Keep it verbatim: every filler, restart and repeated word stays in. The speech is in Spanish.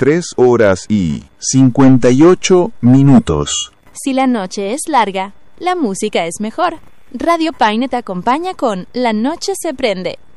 tres horas y cincuenta y ocho minutos. Si la noche es larga, la música es mejor. Radio Paine te acompaña con La Noche se prende.